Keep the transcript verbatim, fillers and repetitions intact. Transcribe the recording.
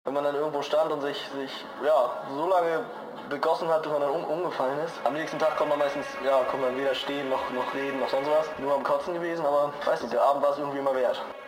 Wenn man dann irgendwo stand und sich, sich ja, so lange begossen hat, dass man dann um, umgefallen ist. Am nächsten Tag kommt man meistens, ja, kommt man weder stehen, noch, noch reden, noch sonst was. Nur am Kotzen gewesen, aber weiß nicht, der Abend war es irgendwie immer wert.